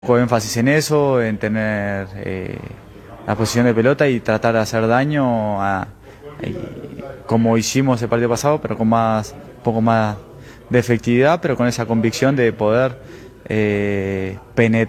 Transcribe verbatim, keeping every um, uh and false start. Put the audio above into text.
Hago énfasis en eso, en tener eh, la posición de pelota y tratar de hacer daño a, y, como hicimos el partido pasado, pero con más, un poco más de efectividad, pero con esa convicción de poder eh, penetrar